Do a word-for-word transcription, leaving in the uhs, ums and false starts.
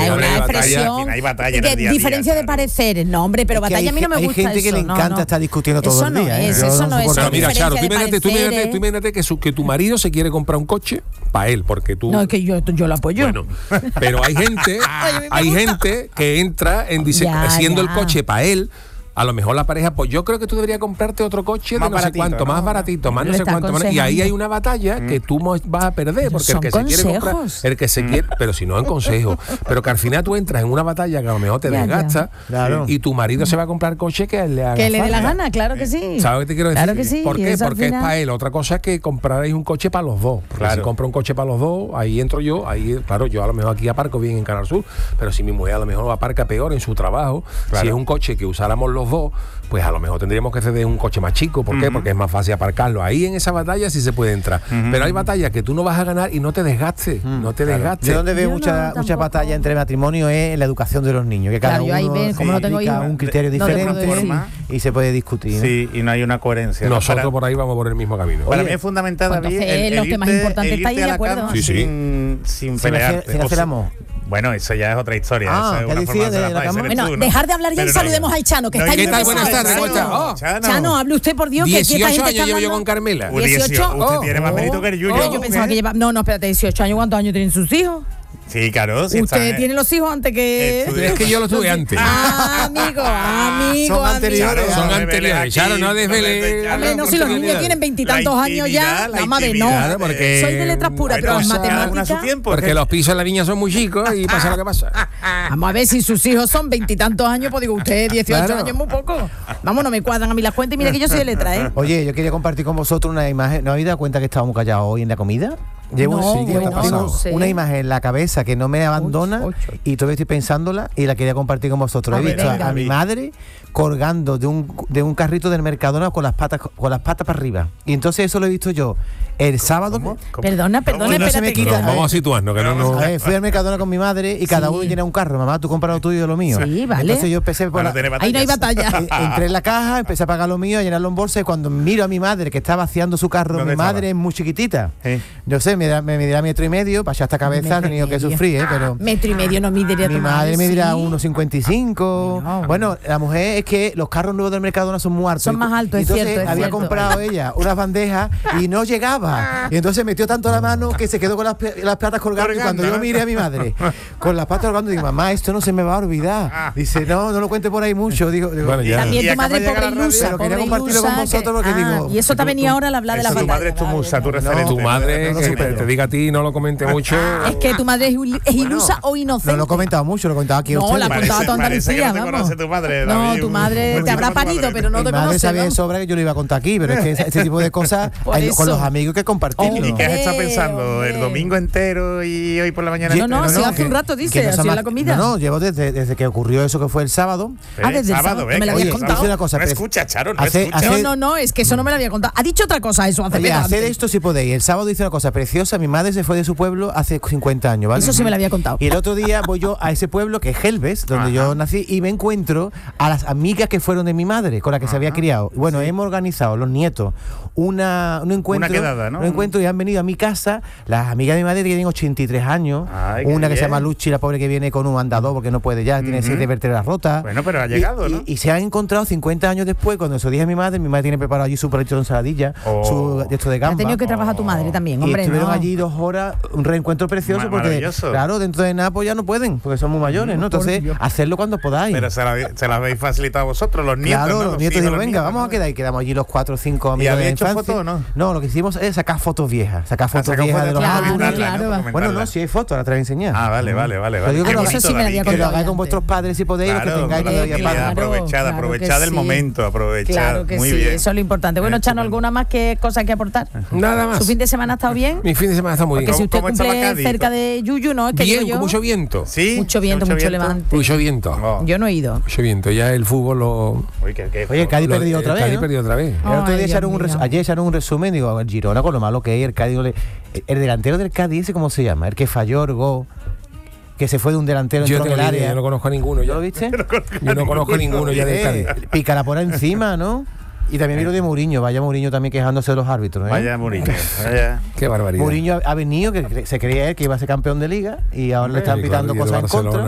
es hombre, una hay expresión batalla, hay batalla en de el día a día, diferencia de claro. pareceres. No, hombre, pero Es que batalla hay a mí no me ge- hay gusta gente que eso, le no, encanta no. estar discutiendo todo Eso el no día, ¿eh? es, Yo eso no no es. soporto. son Pero mira, Charo, tú diferencias de imagínate, tú imagínate, pareceres. tú imagínate que, su, que tu marido se quiere comprar un coche para él, porque tú... No, es que yo, yo lo apoyo. Bueno, pero hay gente, Oye, me hay gusta. gente que entra en dice, Ya, siendo ya. el coche para él. A lo mejor la pareja, pues yo creo que tú deberías comprarte otro coche de Más no sé baratito, cuánto, ¿no? más baratito, más no Le sé está cuánto. más- Y ahí aconsejando. hay una batalla que tú mo- vas a perder, porque el Son que se quiere comprar, consejos. el que se quiere, pero si no en consejo, pero que al final tú entras en una batalla que a lo mejor te Ya, desgasta ya. Claro. y tu marido se va a comprar coche que le haga Que le dé la falta. gana, claro que sí. ¿Sabes qué te quiero decir? Claro que sí. ¿Por qué? eso al Porque es final- para él. Otra cosa es que comprarais un coche para los dos. Porque Claro. si compra un coche para los dos, ahí entro yo, ahí, claro, yo a lo mejor aquí aparco bien en Canal Sur, pero si mi mujer a lo mejor aparca peor en su trabajo, Claro. si es un coche que usáramos los dos, pues a lo mejor tendríamos que ceder un coche más chico. ¿Por qué? Porque es más fácil aparcarlo. Ahí en esa batalla sí se puede entrar. Pero hay batallas que tú no vas a ganar y no te desgastes. No te desgastes. Yo donde veo Yo no, mucha, mucha tampoco. batalla entre matrimonio es en la educación de los niños, que cada Claro, yo ahí uno ven, como no tengo aplica hijos, un criterio no te puedo diferente decir. y se puede discutir, ¿no? Sí, y no hay una coherencia. ¿no? Nosotros Para- por ahí vamos por el mismo camino. Para Oye, mí es fundamental, pues David, entonces, el, el los temas irte- importantes el estáis irte de a la acuerdo. cama Sí, sí. sin, sin Sin hacer- pelearte. sin O hacer si- amor. Bueno, eso ya es otra historia. Ah, esa es ¿qué una decía forma de de hacer la la paz, cama? ese eres Bueno, tú, ¿no? dejar de hablar ya y Pero no saludemos hay- al Chano, que no está hay- ahí ¿Qué tal? empezando. Buenas tardes, ¿cómo estás? Oh, Chano. Chano, hable usted por Dios, que aquí esta dieciocho gente años está llevo yo hablando- con Carmela. Uy, dieciocho, usted Oh, tiene más oh, mérito que el Yuyo. Oh, yo pensaba que lleva... No, no, espérate, dieciocho años. ¿Cuántos años tienen sus hijos? Sí, claro. Si Usted está- tiene los hijos antes que... Estudia- Es que yo lo tuve antes. Ah, amigo, amigo, Son amigo. anteriores, Son no anteriores. desveles Charo, aquí, no desveles. desveles, Hombre, no, si los niños tienen veintitantos La años ya, intimidad, la vamos a ver, no. intimidad, Claro, porque- Soy de letras puras, Bueno, pero las o sea, Cada una a su matemáticas... tiempo. Porque los pisos de la niña son muy chicos y pasa lo que pasa. Vamos a ver, si sus hijos son veintitantos años, pues digo, usted dieciocho Claro. años es muy poco. Vamos, no me cuadran a mí las cuentas y mira que yo soy de letras, ¿eh? Oye, yo quería compartir con vosotros una imagen. ¿No habéis dado cuenta que estábamos callados hoy en la comida? Llevo No, sí, bueno, tengo no sé. una imagen en la cabeza que no me abandona Ocho, ocho. y todavía estoy pensándola y la quería compartir con vosotros. A He ver, visto a- venga. a mi madre colgando de un, de un carrito del Mercadona con las patas con las patas para arriba. Y entonces eso lo he visto yo el sábado. ¿Cómo? Perdona, perdona, Y no se espérate. me que- quita. Vamos a situarnos, que no nos... A ver, fui al Mercadona con mi madre y cada Sí. uno llena un carro. Mamá, tú compras lo tuyo y yo lo mío. Sí, vale. Entonces yo empecé por Para la- tener Ahí no hay batallas. batalla. Eh, entré en la caja, empecé a pagar lo mío, a llenarlo en bolsa y cuando miro a mi madre que está vaciando su carro, mi ¿Dónde madre estaba? es muy chiquitita. Sí. Yo sé, me, da- me medirá metro y medio, para allá esta cabeza ha Metro y tenido que medio. sufrir, ¿eh? Pero Metro y medio no midería mi tu madre me dirá sí. uno cincuenta y cinco. Bueno. Bueno, la mujer es que los carros nuevos del Mercadona son muy altos. Son más altos, es Entonces, cierto, es había cierto. comprado ella unas bandejas y no llegaba. Y entonces metió tanto la mano que se quedó con las, pe- las patas colgando. Y cuando Colgando, yo ¿no? miré a mi madre con las patas colgando, digo, mamá, esto no se me va a olvidar. Dice, no, no lo cuente por ahí mucho. Digo, digo, Bueno, ya. También Y tu acaba madre de llegar pobre a la radio. ilusa, Pero quería pobre compartirlo con ilusa, vosotros porque ah, digo, y eso te ha venido ahora al hablar de la Eso, tu batalla. madre es tu Vale, musa, tu vale. referente. Tu madre, no, no que se te, puede. te diga a ti, no lo comente mucho. Es que tu madre es, il- es ilusa o inocente. no lo he comentado mucho, lo he comentado aquí a No, ustedes. la ha contado toda parece que Andalucía, no te vamos. conoce tu madre, No, David. tu madre Mucho te habrá más tu parido, madre. pero no Mi te madre conoce. sabía de vamos. sobra que yo lo iba a contar aquí, pero es que ese, ese tipo de cosas Por hay- con eso. los amigos hay que compartirlo. ¿Y qué has estado Hombre, pensando? ¿El hombre. domingo entero y hoy por la mañana? No, no, entera? si hace un rato que dice, no ha se sido ma- la comida. No, no, llevo desde, desde que ocurrió eso que fue el sábado. Ah, desde el sábado, sábado, no me venga. lo habías Oye, contado. dice una cosa. No pero- escucha, Charo, no hace- escucha. hace- No, no, no, es que eso no me lo había contado. Ha dicho otra cosa eso hace Oye, pegante. hacer esto si podéis. El sábado hice una cosa preciosa. Mi madre se fue de su pueblo hace cincuenta años, ¿vale? Eso sí me lo había contado. Y el otro día voy yo a ese pueblo que es Gelbes, donde Ajá. yo nací, y me encuentro a las amigas que fueron de mi madre, con las que se había criado. Bueno, hemos organizado, los nietos, una, un encuentro. Una quedada, ¿no? Un encuentro y han venido a mi casa. Las amigas de mi madre tienen ochenta y tres años. Ay, qué una que se bien. llama Luchi, la pobre que viene con un andador porque no puede ya, tiene Ujú. siete vértebras rotas. Bueno, pero ha Y- llegado, y, ¿no? Y se han encontrado cincuenta años después, cuando se lo dije a mi madre. Mi madre tiene preparado allí su palito de ensaladilla, Oh. su de esto de Ha gamba. tenido que trabajar tu madre también, Y hombre, estuvieron no. allí dos horas, un reencuentro precioso, Ma- porque, maravilloso. claro, dentro de nada pues ya no pueden, porque son muy mayores, ¿no? Entonces, hacerlo cuando podáis. Pero se la, se la habéis facilitado vosotros, los nietos. Claro, ¿no? los nietos hijos, dijeron, los venga, nietos, vamos ¿no? a quedar. Y quedamos allí los cuatro o cinco amigos de habéis la hecho infancia. fotos o no? No, lo que hicimos es sacar fotos viejas, sacar fotos sacado viejas fotos de los Claro, álbumes. claro. para Bueno, comentarla. no, si hay fotos, ahora te voy a enseñar. Ah, vale, vale, vale. Pero vale. digo que Qué lo- bonito, eso sí me lo había David, Que lo contado hagáis con antes. vuestros padres si podéis, los que Claro, tengáis hombre, todavía claro, padres. aprovechad, claro que aprovechad el sí. momento, aprovechad. Claro que Muy sí, bien. eso es lo importante. Bueno, Chano, Estupendo. ¿alguna más que cosa que aportar? Nada más. ¿Su fin de semana ha estado bien? Mi fin de semana está muy Que bien. si usted ¿Cómo está la cumple Cádiz? cerca de Yuyu, ¿no? Es que Bien, digo con yo, mucho viento. Sí, mucho viento, mucho levante. Mucho viento. Oh. Yo no he ido. Mucho viento. Ya el fútbol lo... Uy, qué- qué- Oye, el Cádiz lo- perdió el otra vez, Cádiz ¿no? perdió otra vez. El otro Ay, día echaron Dios un res- mío. ayer echaron un resumen, digo, el Girona con lo malo que es, el Cádiz, no le- el delantero del Cádiz, ¿ese cómo se llama? El que falló el gol, que se fue de un delantero, Yo, entró en tengo el ni idea, área. yo no conozco a ninguno. ¿Yo Ya. lo viste? Yo no conozco a ninguno ya del Cádiz. Eh, Pícala por encima, ¿no? Y también vino de Mourinho, vaya Mourinho también quejándose de los árbitros, ¿eh? Vaya Mourinho. Vaya. Qué barbaridad. Mourinho ha, ha venido, que cre- se creía él que iba a ser campeón de liga y ahora le están Y pitando de cosas en Barcelona,